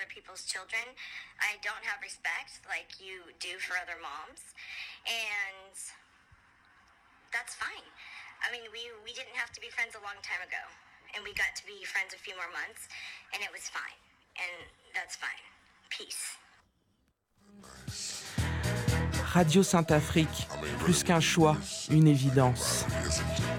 other people's children. I don't have respect like you do for other moms. And that's fine. I mean, we didn't have to be friends a long time ago. And we got to be friends a few more months. And it was fine. And that's fine. Peace. Radio Sainte-Afrique, plus qu'un choix, une évidence.